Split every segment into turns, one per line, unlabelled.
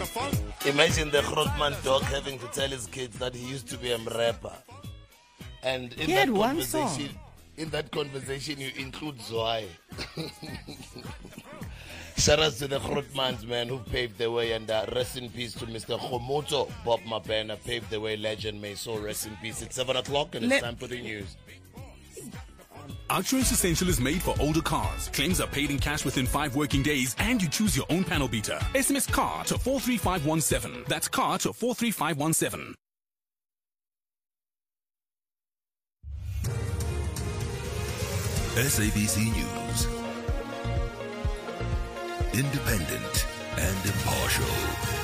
Imagine the Grootman dog having to tell his kids that he used to be a rapper. And in that conversation, you include Zwai. Shout out to the Grootmans, man, who paved the way, and rest in peace to Mr. Khomoto Bob Mapena, paved the way legend. May so rest in peace. It's 7 o'clock and it's time for the news.
Outsurance Essential is made for older cars. Claims are paid in cash within 5 working days, and you choose your own panel beater. SMS CAR to 43517. That's CAR to 43517.
SABC News. Independent and impartial.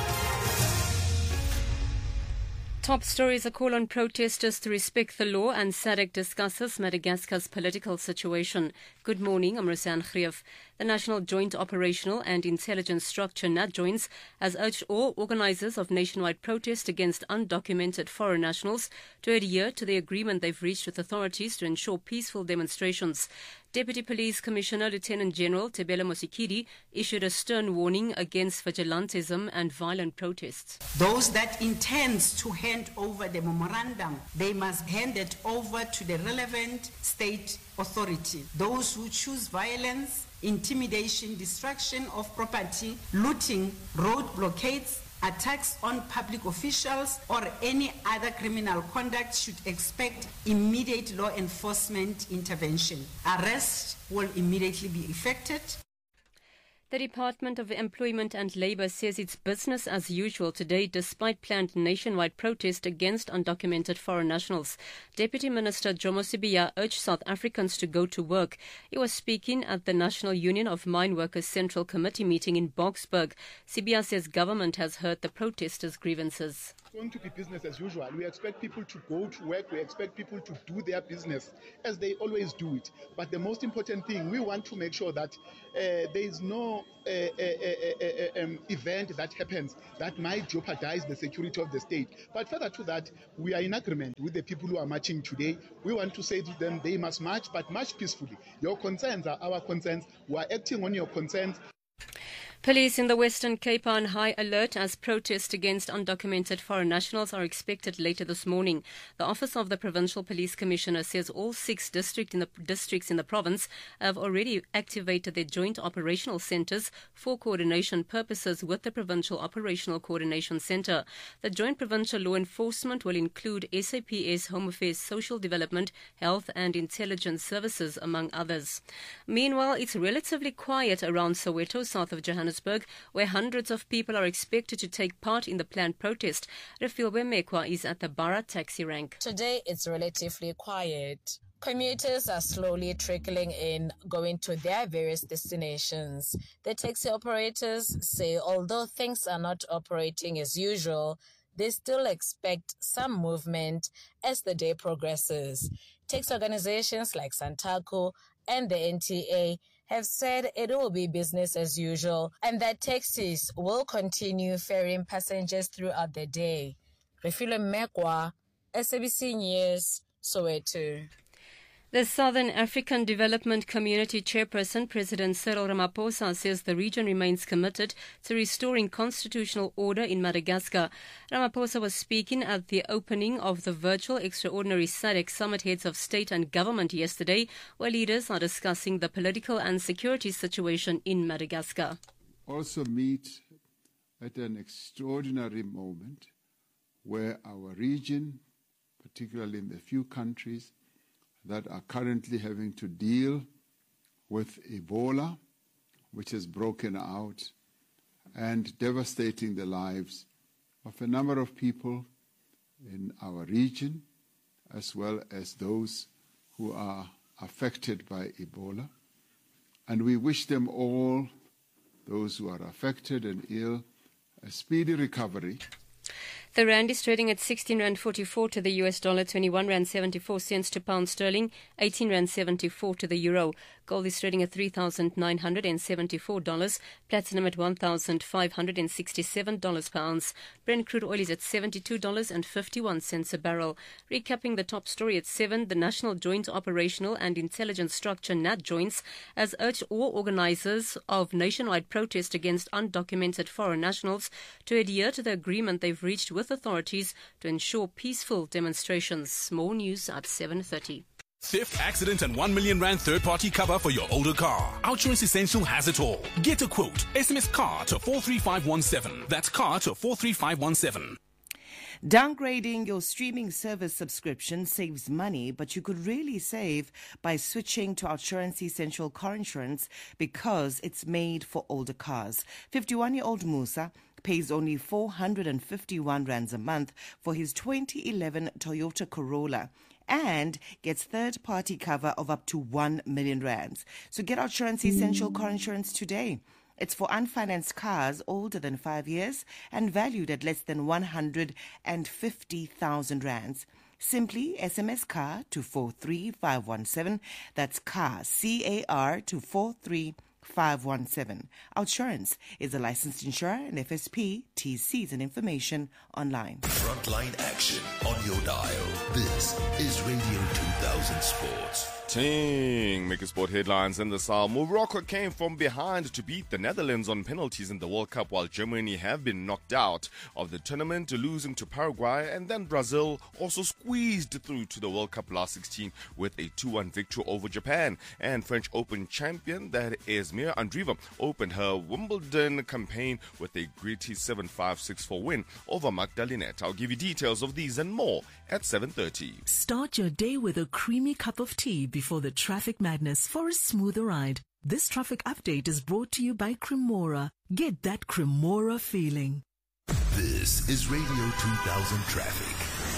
Top stories: a call on protesters to respect the law, and SADC discusses Madagascar's political situation. Good morning, I'm Roseanne Greef. The National Joint Operational and Intelligence Structure, NAJOINS, has urged all organisers of nationwide protest against undocumented foreign nationals to adhere to the agreement they've reached with authorities to ensure peaceful demonstrations. Deputy Police Commissioner Lieutenant General Tebela Mosikidi issued a stern warning against vigilantism and violent protests.
Those that intend to hand over the memorandum, they must hand it over to the relevant state authority. Those who choose violence, intimidation, destruction of property, looting, road blockades, attacks on public officials, or any other criminal conduct should expect immediate law enforcement intervention. Arrest will immediately be effected.
The Department of Employment and Labour says it's business as usual today despite planned nationwide protest against undocumented foreign nationals. Deputy Minister Jomo Sibiya urged South Africans to go to work. He was speaking at the National Union of Mine Workers Central Committee meeting in Boksburg. Sibiya says government has heard the protesters' grievances.
It's going to be business as usual. We expect people to go to work. We expect people to do their business as they always do it. But the most important thing, we want to make sure that there is no event that happens that might jeopardize the security of the state. But further to that, we are in agreement with the people who are marching today. We want to say to them they must march, but march peacefully. Your concerns are our concerns. We are acting on your concerns.
Police in the Western Cape are on high alert as protests against undocumented foreign nationals are expected later this morning. The Office of the Provincial Police Commissioner says all 6 districts in the province have already activated their joint operational centres for coordination purposes with the Provincial Operational Coordination Centre. The joint provincial law enforcement will include SAPS, Home Affairs, Social Development, Health and Intelligence Services, among others. Meanwhile, it's relatively quiet around Soweto, south of Johannesburg, where hundreds of people are expected to take part in the planned protest. Refilwe Mekwa is at the Bara taxi rank.
Today it's relatively quiet. Commuters are slowly trickling in, going to their various destinations. The taxi operators say although things are not operating as usual, they still expect some movement as the day progresses. Taxi organizations like Santaco and the NTA have said it will be business as usual and that taxis will continue ferrying passengers throughout the day. Refilwe Mekwa, SABC News, Soweto.
The Southern African Development Community Chairperson, President Cyril Ramaphosa, says the region remains committed to restoring constitutional order in Madagascar. Ramaphosa was speaking at the opening of the virtual extraordinary SADC Summit Heads of State and Government yesterday, where leaders are discussing the political and security situation in Madagascar.
Also meet at an extraordinary moment where our region, particularly in the few countries that are currently having to deal with Ebola, which has broken out and devastating the lives of a number of people in our region, as well as those who are affected by Ebola. And we wish them all, those who are affected and ill, a speedy recovery.
The rand is trading at 16.44 to the US dollar, 21.74 to pound sterling, 18.74 to the euro. Gold is trading at $3,974. Platinum at $1,567 per ounce. Brent crude oil is at $72.51 a barrel. Recapping the top story at 7, the National Joint Operational and Intelligence Structure NATJOINTS has urged all organisers of nationwide protest against undocumented foreign nationals to adhere to the agreement they've reached with authorities to ensure peaceful demonstrations. More news at 7:30.
Theft, accident, and 1 million rand third-party cover for your older car. Outsurance Essential has it all. Get a quote. SMS CAR to 43517. That's CAR to 43517.
Downgrading your streaming service subscription saves money, but you could really save by switching to Outsurance Essential Car Insurance because it's made for older cars. 51-year-old Musa pays only 451 rands a month for his 2011 Toyota Corolla and gets third-party cover of up to 1 million rands. So get Outsurance Essential Car Insurance today. It's for unfinanced cars older than 5 years and valued at less than 150,000 rands. Simply SMS CAR to 43517. That's CAR, C-A-R, to 43517. Outsurance is a licensed insurer and FSP. T's and information online.
Frontline action on your dial. This is Radio 2000 Sports.
Ting, making sport headlines in the South. Morocco came from behind to beat the Netherlands on penalties in the World Cup, while Germany have been knocked out of the tournament, losing to Paraguay. And then Brazil also squeezed through to the World Cup last 16 with a 2-1 victory over Japan. And French Open champion, that is Mira Andreeva, opened her Wimbledon campaign with a gritty 7-5, 6-4 win over Magdalena. I'll give you details of these and more at 7:30.
Start your day with a creamy cup of tea before the traffic madness for a smoother ride. This traffic update is brought to you by Cremora. Get that Cremora feeling.
This is Radio 2000 Traffic.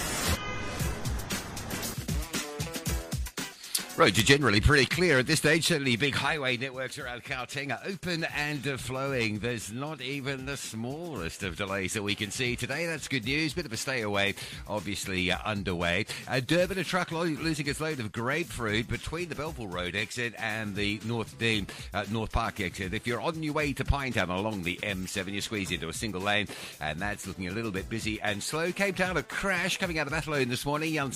Roads are generally pretty clear at this stage. Certainly big highway networks around Gauteng are open and flowing. There's not even the smallest of delays that we can see today. That's good news. Bit of a stay away, obviously underway. Durban, a truck losing its load of grapefruit between the Belleville Road exit and the North Park exit. If you're on your way to Pinetown along the M7, you squeeze into a single lane, and that's looking a little bit busy and slow. Cape Town, a crash coming out of Athlone this morning.